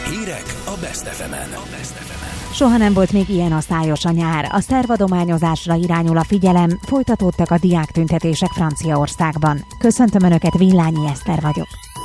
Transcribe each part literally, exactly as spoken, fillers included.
Hírek a Best ef emen. Soha nem volt még ilyen asztályos a nyár. A szervadományozásra irányul a figyelem, folytatódtak a diáktüntetések Franciaországban. Köszöntöm Önöket, Villányi Eszter vagyok.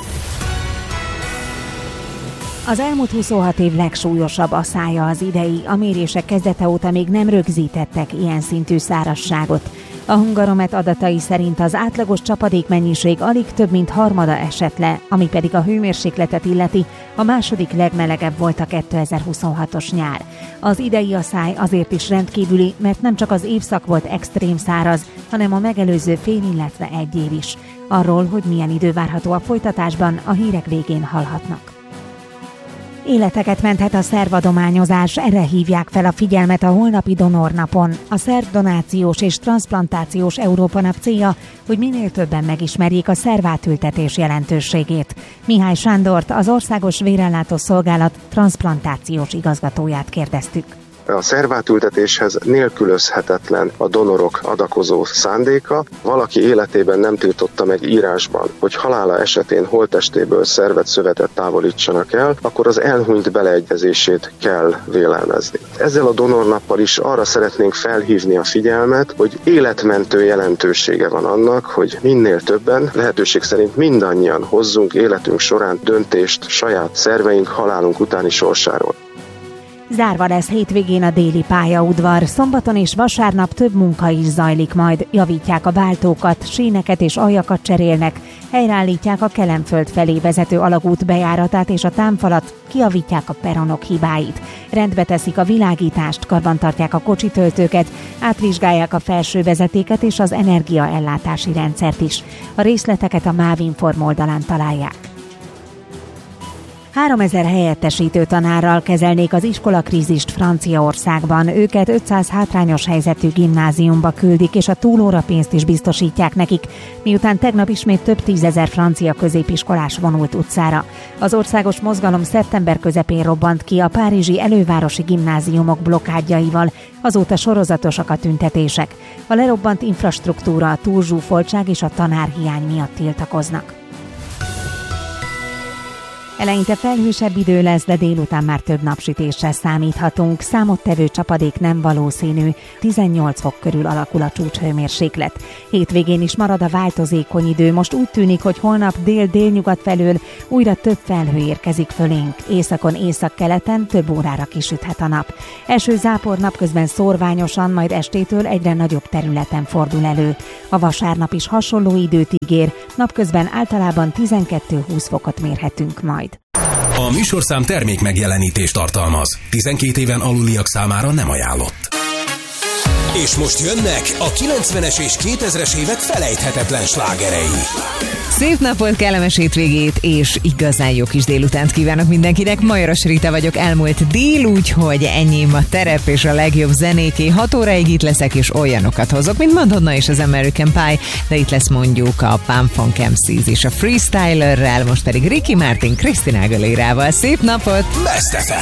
Az elmúlt huszonhat év legsúlyosabb asszálya az idei, a mérések kezdete óta még nem rögzítettek ilyen szintű szárazságot. A Hungaromet adatai szerint az átlagos csapadékmennyiség alig több mint harmada esett le, ami pedig a hőmérsékletet illeti, a második legmelegebb volt a kétezer-huszonhatos nyár. Az idei asszály azért is rendkívüli, mert nem csak az évszak volt extrém száraz, hanem a megelőző fél, illetve egy év is. Arról, hogy milyen idő várható a folytatásban, a hírek végén hallhatnak. Életeket menthet a szervadományozás, erre hívják fel a figyelmet a holnapi donornapon. A szervdonációs és transzplantációs Európa nap célja, hogy minél többen megismerjék a szervátültetés jelentőségét. Mihály Sándort, az Országos Vérellátó Szolgálat transzplantációs igazgatóját kérdeztük. A szervátültetéshez nélkülözhetetlen a donorok adakozó szándéka. Valaki életében nem tiltotta meg írásban, hogy halála esetén holttestéből szervet, szövetet távolítsanak el, akkor az elhunyt beleegyezését kell vélelmezni. Ezzel a donornappal is arra szeretnénk felhívni a figyelmet, hogy életmentő jelentősége van annak, hogy minél többen, lehetőség szerint mindannyian hozzunk életünk során döntést saját szerveink halálunk utáni sorsáról. Zárva lesz hétvégén a déli pályaudvar, szombaton és vasárnap több munka is zajlik majd, javítják a váltókat, síneket és aljakat cserélnek, helyreállítják a Kelenföld felé vezető alagút bejáratát és a támfalat, kijavítják a peronok hibáit, rendbe teszik a világítást, karbantartják a kocsitöltőket, átvizsgálják a felső vezetéket és az energiaellátási rendszert is. A részleteket a Mávinform oldalán találják. háromezer helyettesítő tanárral kezelnék az iskolakrízist Franciaországban. Őket ötszáz hátrányos helyzetű gimnáziumba küldik, és a túlórapénzt is biztosítják nekik, miután tegnap ismét több tízezer francia középiskolás vonult utcára. Az országos mozgalom szeptember közepén robbant ki a párizsi elővárosi gimnáziumok blokkádjaival, azóta sorozatosak a tüntetések. A lerobbant infrastruktúra, a túlzsúfoltság és a tanárhiány miatt tiltakoznak. Eleinte felhősebb idő lesz, de délután már több napsütésre számíthatunk. Számottevő csapadék nem valószínű, tizennyolc fok körül alakul a csúcshőmérséklet. Hétvégén is marad a változékony idő, most úgy tűnik, hogy holnap dél-délnyugat felől újra több felhő érkezik fölénk. Északon, északkeleten több órára kisüthet a nap. Esőzápor napközben szórványosan, majd estétől egyre nagyobb területen fordul elő. A vasárnap is hasonló időt ígér, napközben általában tizenkettő-húsz fokot mérhetünk majd. A műsorszám termék megjelenítést tartalmaz. tizenkét éven aluliak számára nem ajánlott. És most jönnek a kilencvenes és kétezres évek felejthetetlen slágerei. Szép napot, kellemes hétvégét és igazán jó kis délutánt kívánok mindenkinek. Majoros Rita vagyok, elmúlt dél, úgyhogy enyém a terep és a legjobb zenéké. hat óráig itt leszek és olyanokat hozok, mint Madonna és az American Pie, de itt lesz mondjuk a Pump Funk em cés és a Freestylerrel, most pedig Ricky Martin, Christina Aguilérával. Szép napot! Best ef em.